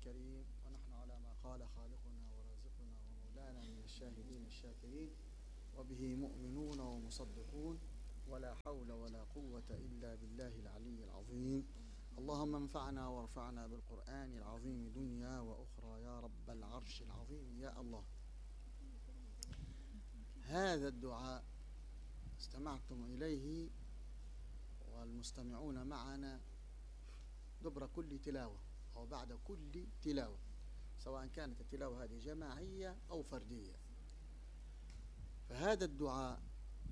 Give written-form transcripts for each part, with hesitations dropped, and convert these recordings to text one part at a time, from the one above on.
الكريم، ونحن على ما قال خالقنا ورازقنا ومولانا من الشاهدين الشاكرين، وبه مؤمنون ومصدقون، ولا حول ولا قوة إلا بالله العلي العظيم. اللهم انفعنا وارفعنا بالقرآن العظيم دنيا وأخرى يا رب العرش العظيم يا الله. هذا الدعاء استمعتم إليه والمستمعون معنا دبر كل تلاوة أو بعد كل تلاوة، سواء كانت التلاوة هذه جماعية أو فردية. فهذا الدعاء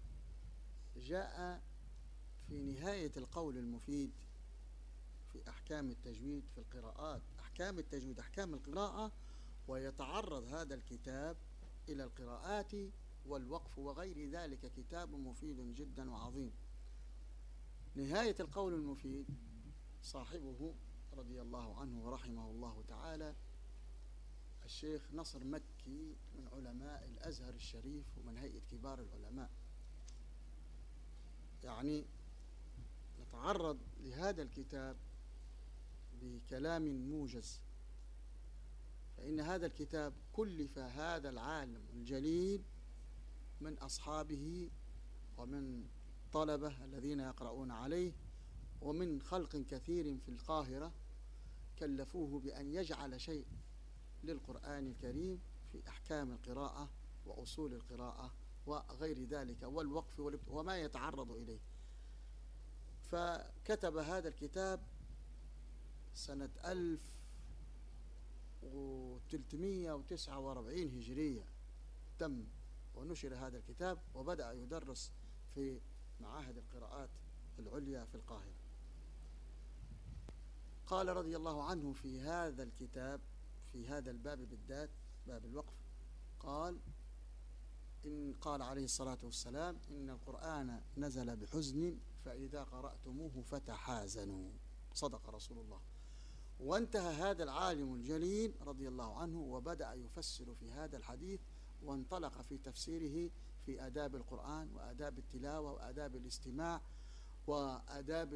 جاء في نهاية القول المفيد في أحكام التجويد في القراءات، أحكام التجويد أحكام القراءة، ويتعرض هذا الكتاب إلى القراءات والوقف وغير ذلك، كتاب مفيد جدا وعظيم. نهاية القول المفيد صاحبه رضي الله عنه ورحمه الله تعالى الشيخ نصر مكي من علماء الأزهر الشريف ومن هيئة كبار العلماء. يعني نتعرض لهذا الكتاب بكلام موجز، فإن هذا الكتاب كلف هذا العالم الجليل من أصحابه ومن طلبة الذين يقرؤون عليه ومن خلق كثير في القاهرة، كلفوه بأن يجعل شيء للقرآن الكريم في أحكام القراءة وأصول القراءة وغير ذلك والوقف وما يتعرض إليه. فكتب هذا الكتاب سنة 1349 هجرية تم ونشر هذا الكتاب، وبدأ يدرس في معاهد القراءات العليا في القاهرة. قال رضي الله عنه في هذا الكتاب في هذا الباب بالذات، باب الوقف، قال عليه الصلاة والسلام: إن القرآن نزل بحزن فإذا قرأتموه فتحازنوا. صدق رسول الله. وانتهى هذا العالم الجليل رضي الله عنه وبدأ يفسر في هذا الحديث، وانطلق في تفسيره في آداب القرآن وآداب التلاوة وآداب الاستماع وآداب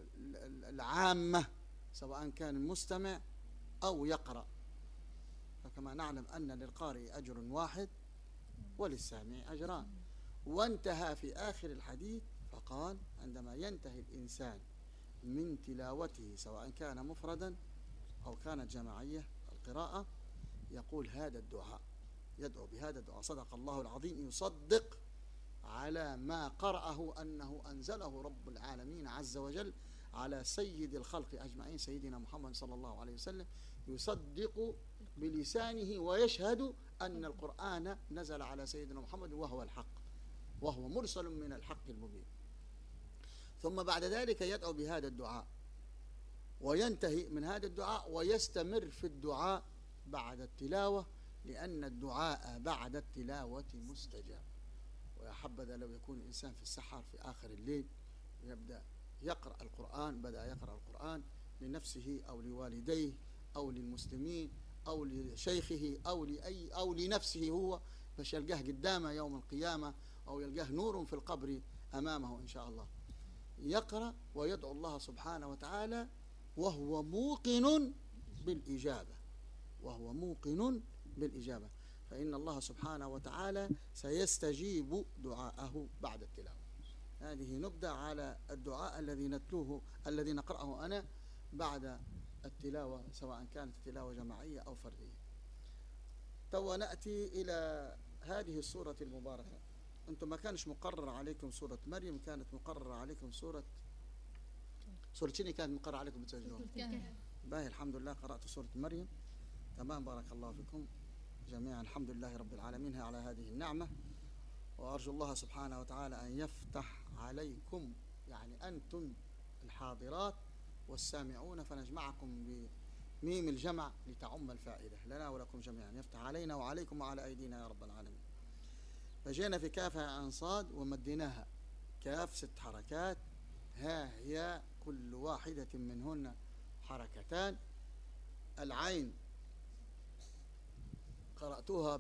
العامة، سواء كان المستمع أو يقرأ. فكما نعلم أن للقارئ أجر واحد وللسامع أجران. وانتهى في آخر الحديث فقال: عندما ينتهي الإنسان من تلاوته سواء كان مفردا أو كانت جماعية القراءة، يقول هذا الدعاء، يدعو بهذا الدعاء. صدق الله العظيم، يصدق على ما قرأه أنه أنزله رب العالمين عز وجل على سيد الخلق أجمعين سيدنا محمد صلى الله عليه وسلم، يصدق بلسانه ويشهد أن القرآن نزل على سيدنا محمد وهو الحق، وهو مرسل من الحق المبين. ثم بعد ذلك يدعو بهذا الدعاء وينتهي من هذا الدعاء ويستمر في الدعاء بعد التلاوة، لأن الدعاء بعد التلاوة مستجاب. ويا حبذا لو يكون الإنسان في السحر في آخر الليل يبدأ يقرأ القرآن، بدأ يقرأ القرآن لنفسه أو لوالديه أو للمسلمين أو لشيخه أو لنفسه هو، باش يلقاه قدامه يوم القيامة أو يلقاه نور في القبر أمامه إن شاء الله. يقرأ ويدعو الله سبحانه وتعالى وهو موقن بالإجابة، وهو موقن بالإجابة، فإن الله سبحانه وتعالى سيستجيب دعاءه بعد التلاوة. هذه نبدأ على الدعاء الذي نتلوه الذي نقرأه أنا بعد التلاوة، سواء كانت التلاوة جماعية أو فردية. تو نأتي إلى هذه السورة المباركة. أنتم ما كانش مقرر عليكم سورة مريم، كانت مقررة عليكم سورة شنو كانت مقررة عليكم بتسجلون؟ باهي، الحمد لله قرأت سورة مريم. تمام، بارك الله فيكم جميعا. الحمد لله رب العالمين على هذه النعمة، وأرجو الله سبحانه وتعالى أن يفتح عليكم، يعني أنتم الحاضرات والسامعون، فنجمعكم بميم الجمع لتعم الفائدة لنا ولكم جميعا. يفتح علينا وعليكم وعلى أيدينا يا رب العالمين. فجينا في كاف عن صاد ومديناها كاف 6 حركات، ها هي كل واحدة منهن حركتان. العين قرأتوها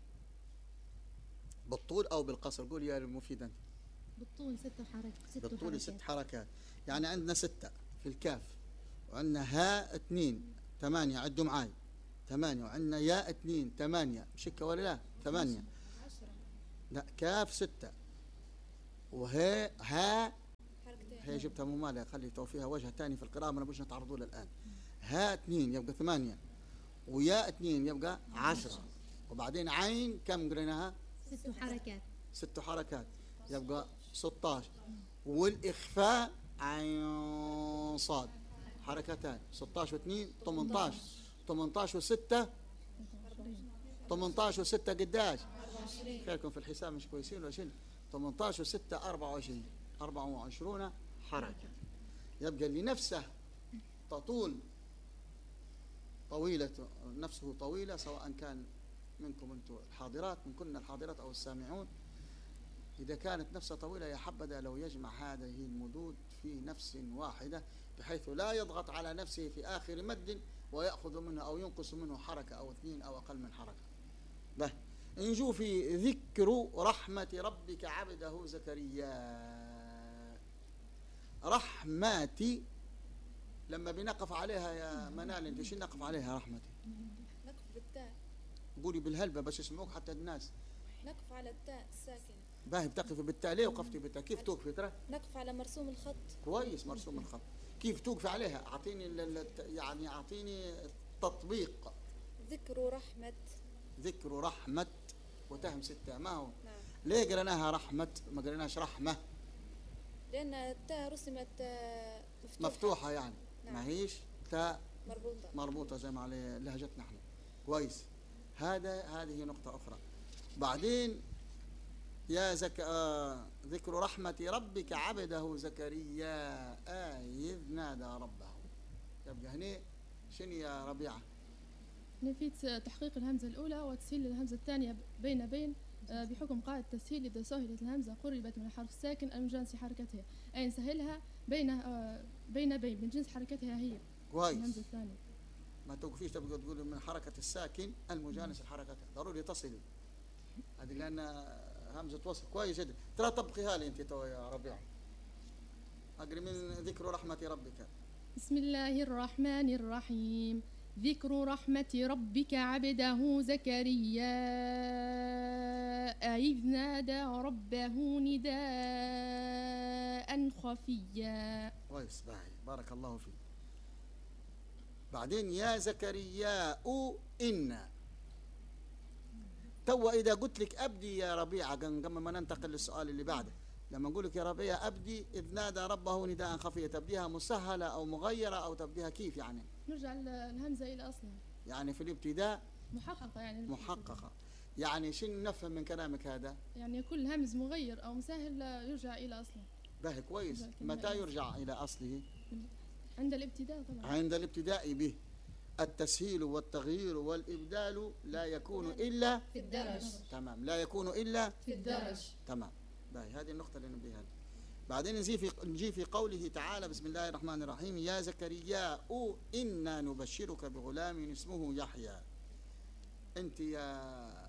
بالطول أو بالقصر؟ قول يا المفيد أنت. بالطول 6 حركات. بالطول 6 حركات، يعني عندنا 6 في الكاف، وعندنا هاء 2 8. عدوا معاي: 8 وعندنا ياء 2 8 مشكة ولا لا؟ 8 لا كاف 6 وهي ها هي جبتها ممالة خلي توفيها وجه ثاني في القراءة ما نبغاش نتعرضوا له الآن. ها 2 يبقى 8 وياء 2 يبقى 10 وبعدين عين كم قريناها؟ 6 حركات 6 حركات يبقى 16 والإخفاء عين صاد حركتان 16 و2 18 18 و6 18 و6 قداش؟ خيركم في الحساب مش كويسين ولا شنو؟ 18 و6 24 24 حركة. يبقى اللي نفسه تطول طويلة نفسه طويلة سواء كان منكم انتم الحاضرات من كنا الحاضرات أو السامعون، إذا كانت نفسه طويلة يا حبذا لو يجمع هذه المدود في نفس واحدة بحيث لا يضغط على نفسه في آخر مد ويأخذ منه أو ينقص منه حركة أو 2 أو أقل من حركة. به نجو في ذكر رحمة ربك عبده زكريا. رحمتي لما بنقف عليها يا منال انت شو نقف عليها رحمتي؟ نقف بالتاء. قولي بالهلبة بس يسمعوك حتى الناس. نقف على التاء الساكنة. باهي بتقفي بالتاء ليه وقفتي بالتاء؟ كيف توقفي ترى؟ نقف على مرسوم الخط. كويس مرسوم الخط. كيف توقفي عليها؟ اعطيني يعني اعطيني التطبيق. ذكر رحمة. ذكر رحمة وتهم 6 ما هو؟ نعم. ليه قريناها رحمة ما قريناش رحمة؟ لأن التاء رسمت مفتوحة يعني. نعم. ما هيش تاء مربوطة. مربوطة زي ما على لهجتنا احنا. كويس. هذه نقطة أخرى. بعدين يا ذكر رحمة ربك عبده زكريا إذ نادى ربه. يبقى هنا شنو يا ربيعة؟ نفيت تحقيق الهمزة الأولى وتسهيل الهمزة الثانية بين بحكم قاعدة التسهيل إذا سهلت الهمزة قربت من الحرف الساكن المجانس حركتها، أي نسهلها بين من جنس حركتها هي. كويس. الهمزة الثانية ما توقفيش تبقى تقول من حركة الساكن المجانس لحركتها، ضروري تصلي. هذه لأن همزة وصل كويس جدا. ترى طبقيها لي أنت تو يا ربيعة. أقري من ذكر رحمة ربك. بسم الله الرحمن الرحيم. ذكر رحمة ربك عبده زكريا إذ نادى ربه نداء خفيا. كويس باهي بارك الله فيك. بعدين يا زكريا إن تو إذا قلت لك أبدي يا ربيعة قبل ما ننتقل للسؤال اللي بعده، لما نقول لك يا ربيعة أبدي إذ نادى ربه نداء خفيا تبديها مسهلة أو مغيرة أو تبديها كيف يعني؟ نرجع الهمزة إلى أصلها يعني في الابتداء محققة يعني محققة. يعني شنو نفهم من كلامك هذا؟ يعني كل همز مغير أو مسهل يرجع إلى أصله. باهي كويس. متى يرجع إلى أصله؟ عند الابتداء طبعا. عند الابتداء به. التسهيل والتغيير والإبدال لا يكون إلا في الدرج. تمام لا يكون إلا في الدرج. تمام. باهي هذه النقطة اللي نبيها. بعدين نجي في قوله تعالى بسم الله الرحمن الرحيم يا زكريا إنا نبشرك بغلام اسمه يحيى. أنت يا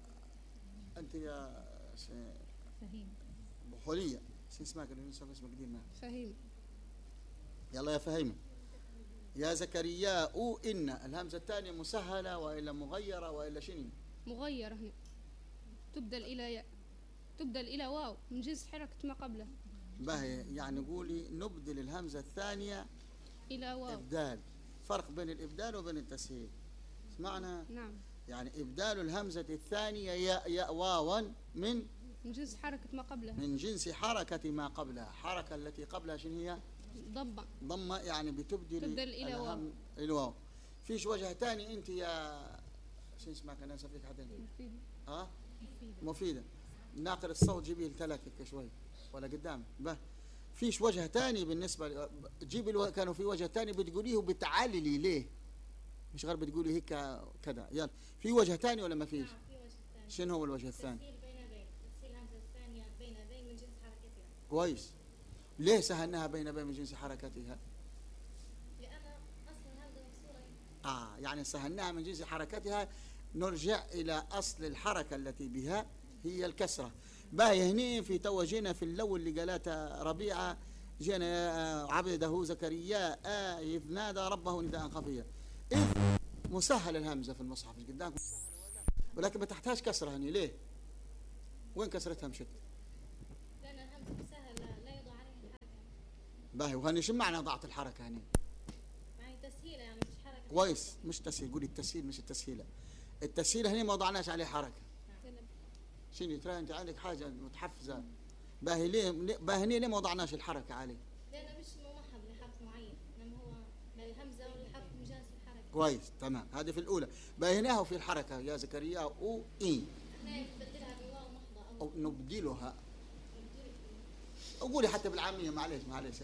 فهيم بحولية شو اسمك اللي نسمع اسمك قديم فهيم. يلا يا فهيم. يا زكريا إن الهمزة الثانية مسهلة وإلا مغيرة وإلا شنو؟ مغيرة هنا تبدل إلى ياء تبدل إلى واو من جنس حركة ما قبله. باهي يعني قولي نبدل الهمزة الثانية إلى واو. إبدال. فرق بين الإبدال وبين التسهيل. اسمعنا. نعم. يعني إبدال الهمزة الثانية ياء واوا من جنس حركة ما قبلها. من جنس حركة ما قبلها. حركة التي قبلها شنو هي؟ ضمة يعني بتبدل إلى واو. الواو. فيش وجه ثاني أنت يا شو اسمك أنا أسفيك حدا ها؟ مفيدة. ناقل الصوت جيبيه لتلكك شوي ولا قدام. به فيش وجه ثاني بالنسبة جيب كانوا في وجه ثاني بتقوليه وبتعللي ليه؟ مش غير بتقولي هيك كذا. يلا في وجه ثاني ولا ما فيش؟ نعم في وجه ثاني. شنو هو الوجه الثاني؟ تسهيل تسهيل الهمزة الثانية بين من جنس حركتها. كويس. ليه سهلناها بين من جنس حركتها؟ لأن أصل الهمزة مكسورة. يعني سهلناها من جنس حركتها. نرجع إلى أصل الحركة التي بها هي الكسرة. باهي هنا في توجينا في الأول اللي قالتها ربيعة جينا عبده زكريا إذ نادى ربه نداء خفيا. إذ مسهل الهمزة في المصحف اللي قدامكم، ولكن ما تحتاج كسرة هني. ليه؟ وين كسرتها مشت؟ لأن الهمزة مسهلة لا يوضع عليها الحركة. باهي، وهني شو معنى ضعت الحركة هني؟ يعني تسهيلة، يعني مش حركة. كويس، مش تسهيل، قولي التسهيل مش التسهيلة. التسهيل هني ما وضعناش عليه حركة. شنو ترى انت عندك حاجة متحفزة. باهي ليه؟ باهي هني ليه ما وضعناش الحركة عليه؟ لأنه مش ممهد لحرف معين، إنما هو الهمزة والحرف مجاز في الحركة. كويس تمام، هذه في الأولى. باهي هنا وفي الحركة يا زكريا أو إي. احنا نبدلها بواو محضة أو نبدلها. قولي حتى بالعامية، معلش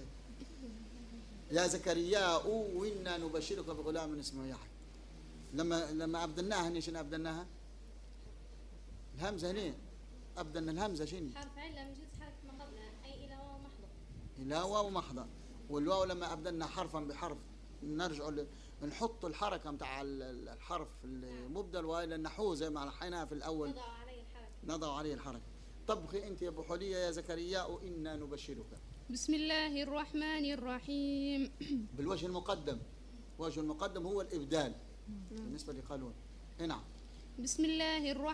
يا زكريا وإنا نبشرك بغلام اسمه يحيى. لما أبدلناها هني شنو أبدلناها؟ الهمزة هني أبدلنا الهمزة شنو؟ حرف علة من جنس حركة ما قبلها، أي إلى واو محضة. إلى واو محضة. والواو لما أبدلنا حرفا بحرف نرجع نحط الحركة متاع الحرف المبدل وإلى النحو زي ما حيناها في الأول. نضع عليه الحركة. طبخي أنت يا أبو حلية يا زكريا وإنا نبشرك. بسم الله الرحمن الرحيم. بالوجه المقدم. الوجه المقدم هو الإبدال بالنسبة لقالون. نعم. بسم الله الرحمن